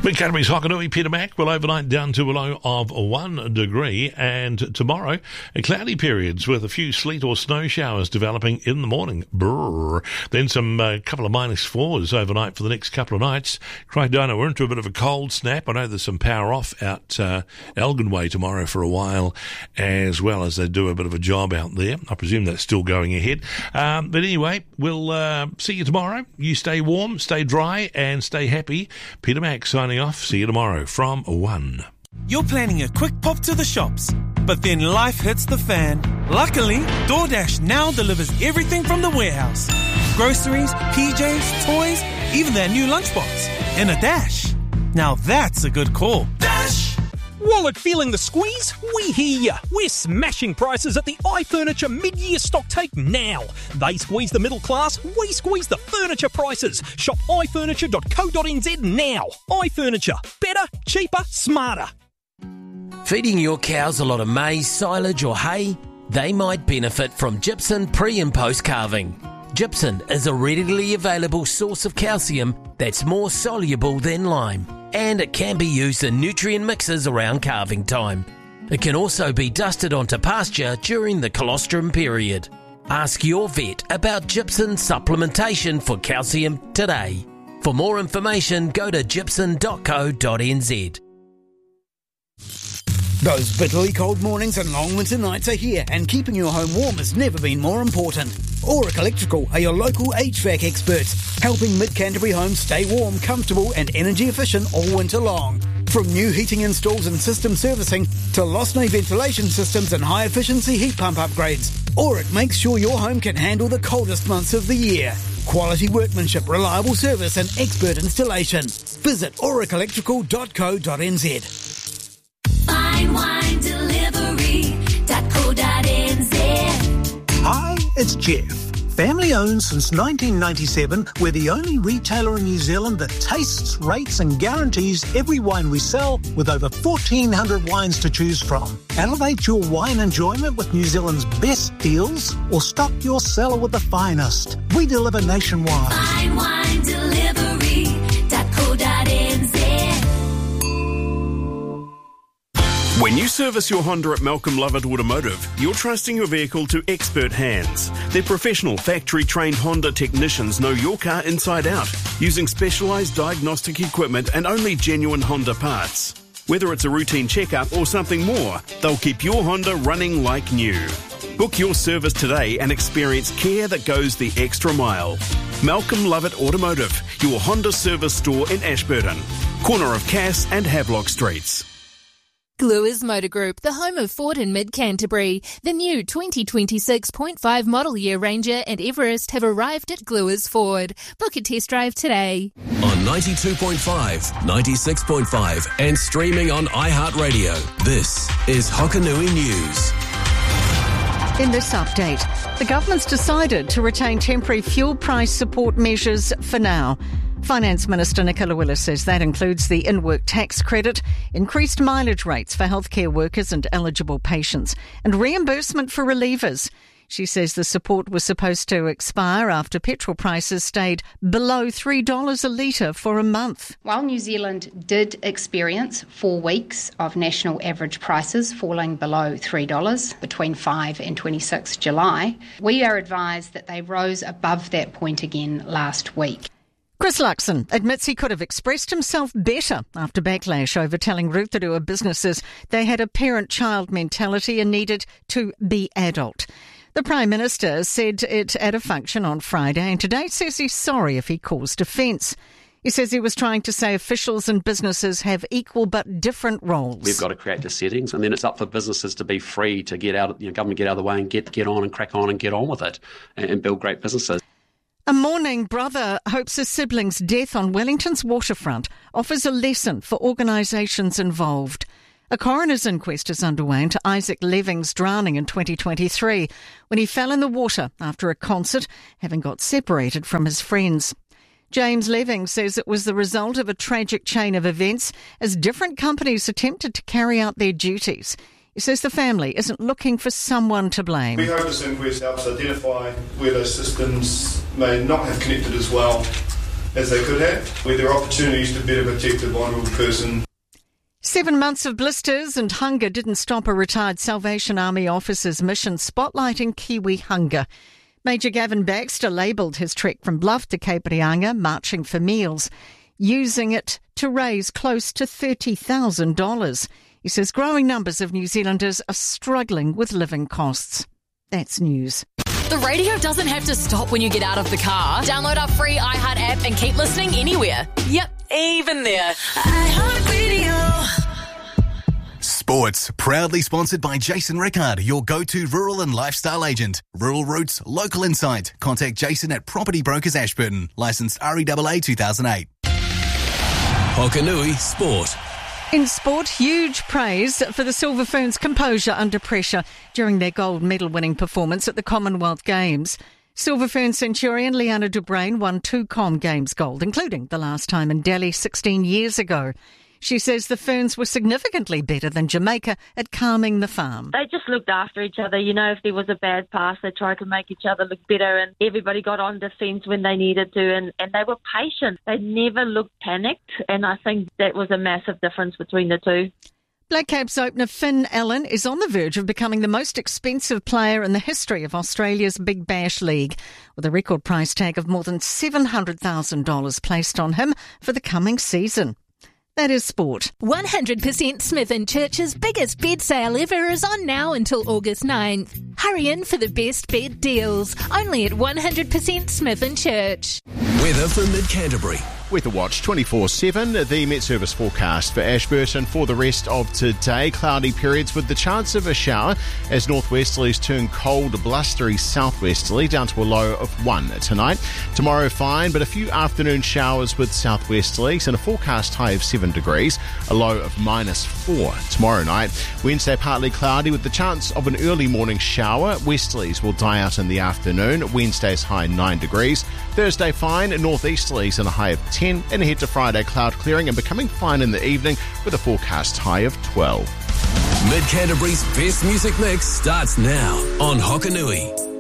Mid-Canterbury's Hokanui, Peter Mac will overnight down to a low of 1 degree, and tomorrow cloudy periods with a few sleet or snow showers developing in the morning. Brrr. Then some couple of -4s overnight for the next couple of nights. Craigdana, we're into a bit of a cold snap. I know there's some power off out Elgin Way tomorrow for a while, as well as they do a bit of a job out there. I presume that's still going ahead. But anyway, we'll see you tomorrow. You stay warm, stay dry, and stay happy. Peter Mac signing off. See you tomorrow from 1. You're planning a quick pop to the shops, but then life hits the fan. Luckily, DoorDash now delivers everything from the warehouse. Groceries, PJs, toys, even their new lunchbox. In a dash. Now that's a good call. Dash! Wallet feeling the squeeze? We hear ya. We're smashing prices at the iFurniture mid-year stock take now. They squeeze the middle class, we squeeze the furniture prices. Shop ifurniture.co.nz now. iFurniture. Better, cheaper, smarter. Feeding your cows a lot of maize, silage or hay? They might benefit from Gypsum pre- and post-calving. Gypsum is a readily available source of calcium that's more soluble than lime, and it can be used in nutrient mixes around calving time. It can also be dusted onto pasture during the colostrum period. Ask your vet about gypsum supplementation for calcium today. For more information, go to gypsum.co.nz. Those bitterly cold mornings and long winter nights are here, and keeping your home warm has never been more important. Auric Electrical are your local HVAC experts, helping Mid-Canterbury homes stay warm, comfortable and energy efficient all winter long. From new heating installs and system servicing to Losnay ventilation systems and high-efficiency heat pump upgrades, Auric makes sure your home can handle the coldest months of the year. Quality workmanship, reliable service and expert installation. Visit auricelectrical.co.nz. FineWineDelivery.co.nz. Hi, it's Jeff. Family owned since 1997, we're the only retailer in New Zealand that tastes, rates and guarantees every wine we sell, with over 1,400 wines to choose from. Elevate your wine enjoyment with New Zealand's best deals, or stock your cellar with the finest. We deliver nationwide. FineWineDelivery.co.nz. When you service your Honda at Malcolm Lovett Automotive, you're trusting your vehicle to expert hands. Their professional, factory-trained Honda technicians know your car inside out, using specialised diagnostic equipment and only genuine Honda parts. Whether it's a routine checkup or something more, they'll keep your Honda running like new. Book your service today and experience care that goes the extra mile. Malcolm Lovett Automotive, your Honda service store in Ashburton, corner of Cass and Havelock Streets. Gluers Motor Group, the home of Ford in Mid-Canterbury. The new 2026.5 model year Ranger and Everest have arrived at Gluers Ford. Book a test drive today. On 92.5, 96.5 and streaming on iHeartRadio. This is Hokanui News. In this update, the government's decided to retain temporary fuel price support measures for now. Finance Minister Nicola Willis says that includes the in-work tax credit, increased mileage rates for healthcare workers and eligible patients, and reimbursement for relievers. She says the support was supposed to expire after petrol prices stayed below $3 a litre for a month. While New Zealand did experience 4 weeks of national average prices falling below $3 between 5 and 26 July, we are advised that they rose above that point again last week. Chris Luxon admits he could have expressed himself better after backlash over telling Rotorua businesses they had a parent-child mentality and needed to be adult. The Prime Minister said it at a function on Friday and today says he's sorry if he caused offence. He says he was trying to say officials and businesses have equal but different roles. We've got to create the settings, and then it's up for businesses to be free to get out, government get out of the way and get on and crack on and get on with it and build great businesses. A mourning brother hopes his sibling's death on Wellington's waterfront offers a lesson for organisations involved. A coroner's inquest is underway into Isaac Leving's drowning in 2023 when he fell in the water after a concert, having got separated from his friends. James Leving says it was the result of a tragic chain of events as different companies attempted to carry out their duties. He says the family isn't looking for someone to blame. We hope this inquest helps identify where those systems may not have connected as well as they could have, where there are opportunities to better protect the vulnerable person. 7 months of blisters and hunger didn't stop a retired Salvation Army officer's mission spotlighting Kiwi hunger. Major Gavin Baxter labelled his trek from Bluff to Cape Reinga marching for meals, using it to raise close to $30,000. He says growing numbers of New Zealanders are struggling with living costs. That's news. The radio doesn't have to stop when you get out of the car. Download our free iHeart app and keep listening anywhere. Yep, even there. iHeart Radio. Sports, proudly sponsored by Jason Rickard, your go-to rural and lifestyle agent. Rural Roots, local insight. Contact Jason at Property Brokers Ashburton. Licensed REAA 2008. Hokanui Sport. In sport, huge praise for the Silver Ferns' composure under pressure during their gold medal-winning performance at the Commonwealth Games. Silver Fern Centurion Liana Dubrain won 2 Com Games gold, including the last time in Delhi 16 years ago. She says the Ferns were significantly better than Jamaica at calming the farm. They just looked after each other. You know, if there was a bad pass, they tried to make each other look better, and everybody got on defence when they needed to, and they were patient. They never looked panicked, and I think that was a massive difference between the two. Black Caps opener Finn Allen is on the verge of becoming the most expensive player in the history of Australia's Big Bash League, with a record price tag of more than $700,000 placed on him for the coming season. That is sport. 100% Smith & Church's biggest bed sale ever is on now until August 9th. Hurry in for the best bed deals, only at 100% Smith & Church. Weather for Mid-Canterbury. Weather Watch 24/7, the Met Service forecast for Ashburton for the rest of today. Cloudy periods with the chance of a shower as northwesterlies turn cold, blustery southwesterly down to a low of 1 tonight. Tomorrow fine, but a few afternoon showers with southwesterlies and a forecast high of 7 degrees, a low of -4 tomorrow night. Wednesday partly cloudy with the chance of an early morning shower. Westerlies will die out in the afternoon. Wednesday's high 9 degrees. Thursday fine, northeasterlies and a high of 10, and ahead to Friday cloud clearing and becoming fine in the evening with a forecast high of 12. Mid-Canterbury's best music mix starts now on Hokanui.